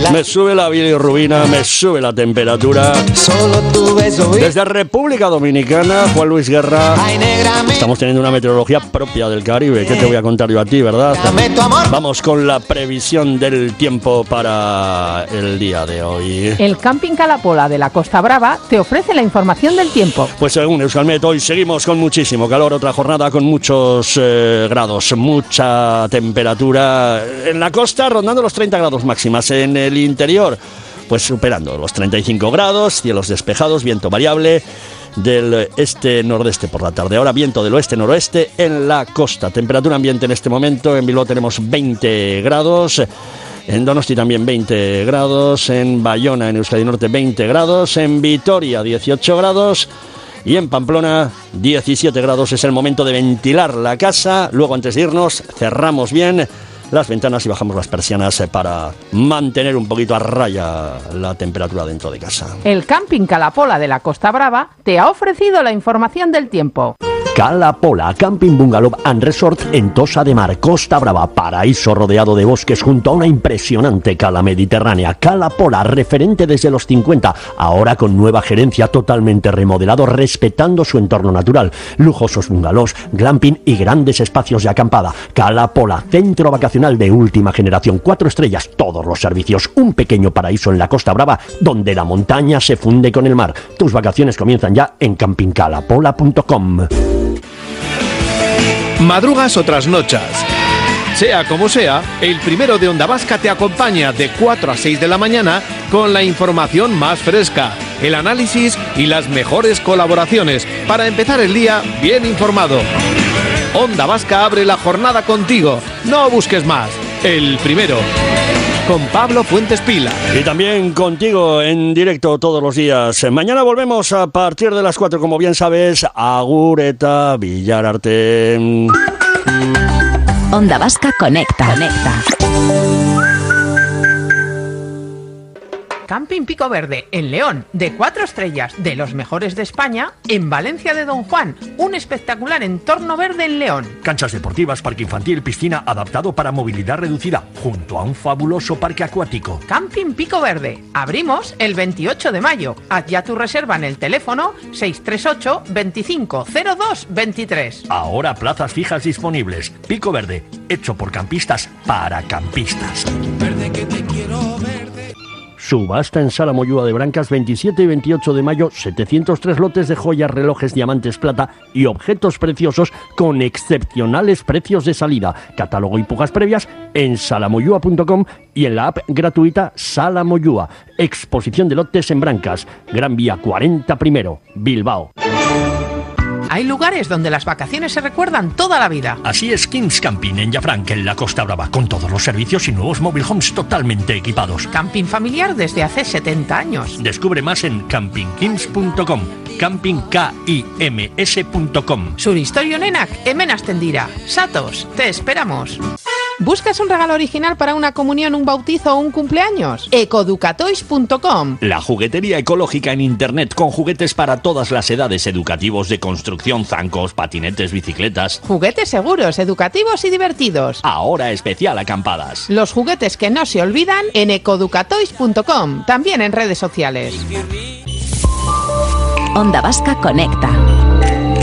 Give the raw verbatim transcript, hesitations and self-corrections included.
Me sube la bilirrubina, me sube la temperatura. Solo tu beso. Desde República Dominicana, Juan Luis Guerra. Estamos teniendo una meteorología propia del Caribe. ¿Qué te voy a contar yo a ti, verdad? Vamos con la previsión del tiempo para el día de hoy. El Camping Calapola de la Costa Brava te ofrece la información del tiempo. Pues según Euskalmet, hoy seguimos con muchísimo calor. Otra jornada con muchos eh, grados, mucha temperatura. En la costa rondando los treinta grados máximas. En el interior, pues superando los treinta y cinco grados, cielos despejados, viento variable del este-nordeste por la tarde. Ahora viento del oeste-noroeste en la costa. Temperatura ambiente en este momento. En Bilbao tenemos veinte grados. En Donosti también veinte grados. En Bayona, en Euskadi Norte, veinte grados. En Vitoria, dieciocho grados. Y en Pamplona, diecisiete grados. Es el momento de ventilar la casa. Luego, antes de irnos, cerramos bien las ventanas y bajamos las persianas para mantener un poquito a raya la temperatura dentro de casa. El Camping Calapola de la Costa Brava te ha ofrecido la información del tiempo. Calapola, Camping Bungalow and Resort en Tossa de Mar, Costa Brava, paraíso rodeado de bosques junto a una impresionante cala mediterránea. Calapola, referente desde los cincuenta, ahora con nueva gerencia, totalmente remodelado, respetando su entorno natural. Lujosos bungalows, glamping y grandes espacios de acampada. Calapola, centro vacacional de última generación, cuatro estrellas, todos los servicios, un pequeño paraíso en la Costa Brava, donde la montaña se funde con el mar. Tus vacaciones comienzan ya en camping calapola punto com. Madrugas o trasnochas. Sea como sea, el primero de Onda Vasca te acompaña de cuatro a seis de la mañana con la información más fresca, el análisis y las mejores colaboraciones para empezar el día bien informado. Onda Vasca abre la jornada contigo. No busques más. El primero. Con Pablo Fuentes Pila. Y también contigo en directo todos los días. Mañana volvemos a partir de las cuatro, como bien sabes. Agur eta Villar Arte. Onda Vasca conecta. Conecta. Camping Pico Verde, en León, de cuatro estrellas, de los mejores de España, en Valencia de Don Juan, un espectacular entorno verde en León. Canchas deportivas, parque infantil, piscina adaptado para movilidad reducida, junto a un fabuloso parque acuático. Camping Pico Verde, abrimos el veintiocho de mayo. Haz ya tu reserva en el teléfono seis tres ocho, veinticinco cero dos veintitrés. Ahora plazas fijas disponibles. Pico Verde, hecho por campistas para campistas. Verde que te quiero verde. Subasta en Sala Moyúa de Brancas, veintisiete y veintiocho de mayo, setecientos tres lotes de joyas, relojes, diamantes, plata y objetos preciosos con excepcionales precios de salida. Catálogo y pujas previas en sala moyúa punto com y en la app gratuita Sala Moyúa. Exposición de lotes en Brancas, Gran Vía cuarenta primero, Bilbao. Hay lugares donde las vacaciones se recuerdan toda la vida. Así es Kings Camping en Llafranc, en la Costa Brava, con todos los servicios y nuevos mobile homes totalmente equipados. Camping familiar desde hace setenta años. Descubre más en camping kings punto com, camping kims punto com. Suristorio Nenak, hemen hasten dira. Satos, te esperamos. ¿Buscas un regalo original para una comunión, un bautizo o un cumpleaños? ecoducatoys punto com. La juguetería ecológica en internet con juguetes para todas las edades, educativos, de construcción, zancos, patinetes, bicicletas. Juguetes seguros, educativos y divertidos. Ahora especial acampadas. Los juguetes que no se olvidan en ecoducatoys punto com. También en redes sociales. Onda Vasca conecta.